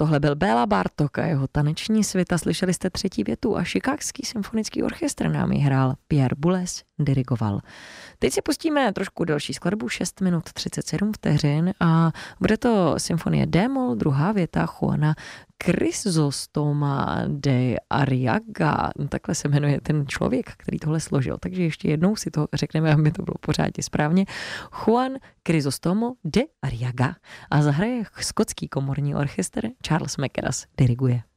tohle byl Béla Bartók a jeho taneční svita. Slyšeli jste třetí větu a Chicagský symfonický orchestr nám ji hrál. Pierre Boulez dirigoval. Teď si pustíme trošku delší skladbu, 6 minut 37 vteřin a bude to symfonie D-moll, druhá věta Juana Crisostoma de Arriaga. Takhle se jmenuje ten člověk, který tohle složil. Takže ještě jednou si to řekneme, aby to bylo pořádně správně. Juan Crisostomo de Arriaga. A zahraje skotský komorní orchestr. Charles Mackerras diriguje.